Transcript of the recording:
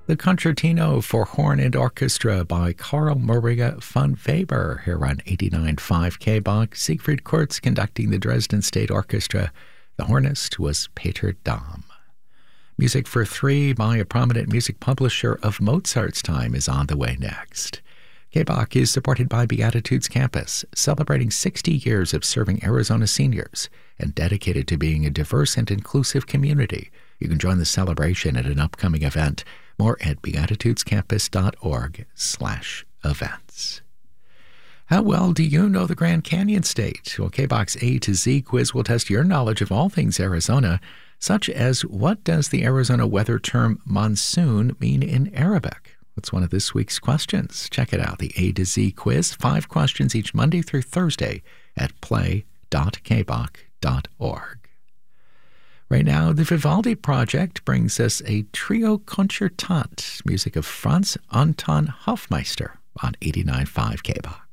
The Concertino for Horn and Orchestra by Carl Maria von Weber here on 89.5 KBOG. Siegfried Kurz conducting the Dresden State Orchestra. The hornist was Peter Dahm. Music for Three by a prominent music publisher of Mozart's time is on the way next. KBOG is supported by Beatitudes Campus, celebrating 60 years of serving Arizona seniors and dedicated to being a diverse and inclusive community. You can join the celebration at an upcoming event. More at beatitudescampus.org/events. How well do you know the Grand Canyon State? Well, KBOG's A to Z quiz will test your knowledge of all things Arizona, such as what does the Arizona weather term monsoon mean in Arabic? That's one of this week's questions. Check it out, the A to Z quiz, 5 questions each Monday through Thursday at play.kbog.org. Right now, the Vivaldi Project brings us a trio concertante, music of Franz Anton Hofmeister on 89.5 KBOG.